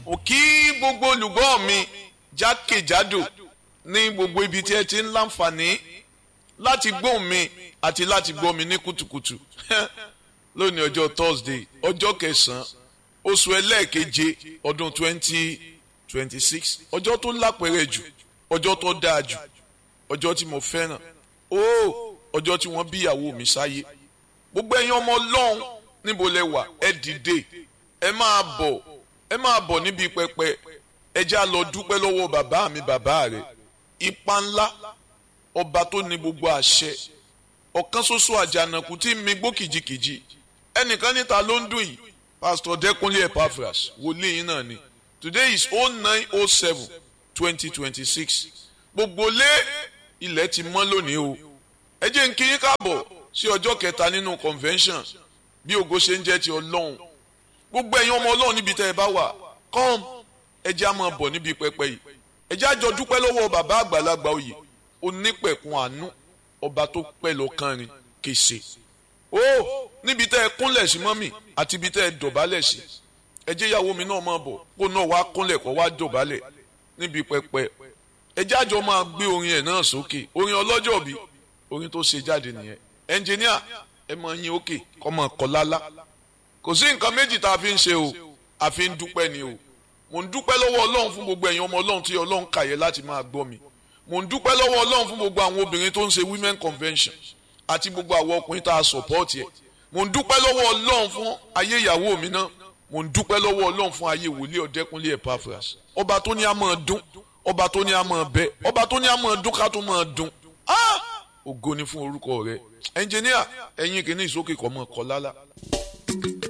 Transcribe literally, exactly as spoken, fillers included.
mo kí gbogbo olùgbọ́ mi jákèjádò ní gbogbo ibi tí ẹ ti ń láǹfààní láti gbóhùn mi àti láti gbọ́ mi ní kùtùkùtù lónìí ọjọ́ Thursday ọjọ́ kẹsàn-án oṣù ẹlẹ́ẹ̀keje ọdún twenty twenty six ọjọ́ tó lápẹ̀rẹ̀ jù ọjọ́ tó dáa jù ọjọ́ tí mo fẹ́ràn ó ọjọ́ tí wọ́n bí ìyàwó mi sáyé gbogbo ẹ̀yin ọmọ Ọlọ́run níbo lẹ wà ẹ dìde ẹ máa bọ̀ ẹ máa bọ̀ níbi pẹpẹ ẹ já lọ dúpẹ́ lọ́wọ́ bàbá mi bàbá rẹ̀ ipa ńlá ọba tó ní gbogbo àṣẹ ọ̀kan ṣoṣo àjànàkú tí mi gbó kìjikìji ẹnìkan níta ló ń dùn yìí Pastor Dẹ́kunlé Epaphras wòlíì yín náà ni today is oh nine oh seven twenty twenty six gbogbo lé ilẹ̀ ti mọ́ lónìí o ẹ jẹ́ n kí yín káàbọ̀ sí ọjọ́ kẹta nínú convention bí ògo ṣe ń jẹ́ ti Ọlọ́run gbogbo ẹ̀yin ọmọ Ọlọ́run níbi tẹ́ ẹ bá wà come ẹ jẹ́ á máa bọ̀ níbi pẹpẹ yìí ẹ jẹ́ á jọ dúpẹ́ lọ́wọ́ bàbá àgbàlagbà oyè onípẹ̀kun àánú ọba tó pẹ́ lọ kánrin kèsè ó níbi tẹ́ ẹ kúnlẹ̀ sí mọ́mì àti ibi tẹ́ ẹ dọ̀bálẹ̀ sí ẹ jẹ́ ìyàwó mi náà máa bọ̀ kó náà wá kúnlẹ̀ kó wá dọ̀bálẹ̀ níbi pẹpẹ ẹ jẹ́ á jọ máa gbé orin ẹ̀ náà sókè orin ọlọ́jọ́ bí orin tó ṣe jáde nìyẹn ẹnjìníà ẹ máa yín òkè kọ́ máa kọ́ lálá kò sí nǹkan méjì tá a fi ń ṣe o a fi ń dúpẹ́ ni o mò ń dúpẹ́ lọ́wọ́ Ọlọ́run fún gbogbo ẹ̀yin ọmọ Ọlọ́run tí Ọlọ́run kàyẹ láti máa gbọ́ mi mò ń dúpẹ́ lọ́wọ́ Ọlọ́run fún gbogbo àwọn obìnrin tó ń ṣe women convention àti gbogbo àwọn ọkùnrin tá a support yẹ mò ń dúpẹ́ lọ́wọ́ Ọlọ́run fún ayé ìyàwó mi náà mò ń dúpẹ́ lọ́wọ́ Ọlọ́run fún ayé wòlíì Ọ̀dẹ́kúnlé Epaphras ọba tó ní a máa dún ọba tó ní a máa bẹ ọba tó ní a máa dún ká tó máa dún ògo ni fún orúkọ rẹ ẹnjìníà ẹ̀yin kìíní ìsókè kọ́ mọ́ kọ́ lálá.